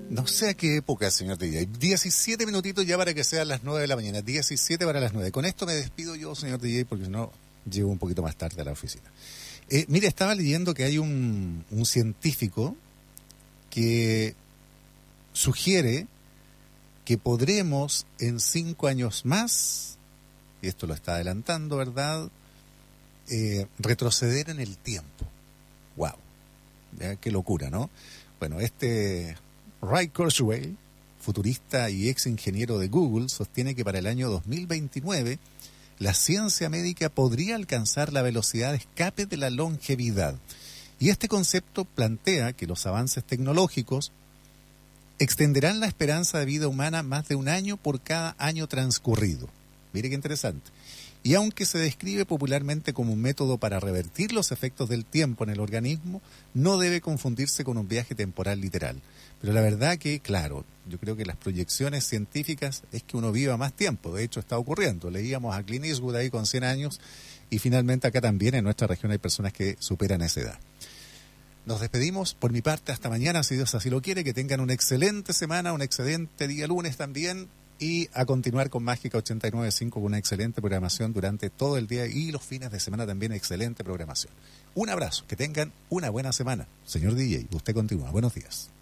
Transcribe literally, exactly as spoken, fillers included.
No sé a qué época, señor D J. diecisiete minutitos ya para que sean las nueve de la mañana. diecisiete para las nueve. Con esto me despido yo, señor D J, porque si no, llego un poquito más tarde a la oficina. Eh, mire, estaba leyendo que hay un, un científico que sugiere que podremos en cinco años más, y esto lo está adelantando, ¿verdad?, eh, retroceder en el tiempo. ¡Wow! ¿Ya? Qué locura, ¿no? Bueno, este Ray Kurzweil, futurista y ex ingeniero de Google, sostiene que para el año dos mil veintinueve la ciencia médica podría alcanzar la velocidad de escape de la longevidad. Y este concepto plantea que los avances tecnológicos extenderán la esperanza de vida humana más de un año por cada año transcurrido. Mire qué interesante. Y aunque se describe popularmente como un método para revertir los efectos del tiempo en el organismo, no debe confundirse con un viaje temporal literal. Pero la verdad que, claro, yo creo que las proyecciones científicas es que uno viva más tiempo. De hecho, está ocurriendo. Leíamos a Clint Eastwood ahí con cien años y finalmente acá también en nuestra región hay personas que superan esa edad. Nos despedimos por mi parte hasta mañana, si Dios así lo quiere. Que tengan una excelente semana, un excelente día lunes también. Y a continuar con Mágica ochenta y nueve punto cinco con una excelente programación durante todo el día y los fines de semana también excelente programación. Un abrazo, que tengan una buena semana. Señor D J, usted continúa. Buenos días.